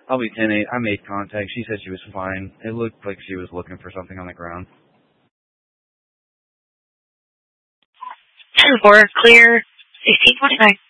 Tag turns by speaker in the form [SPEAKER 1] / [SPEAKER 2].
[SPEAKER 1] I'll be 10-8. I made contact. She said she was fine. It looked like she was looking for something on the ground.
[SPEAKER 2] 10-4, clear, 1629.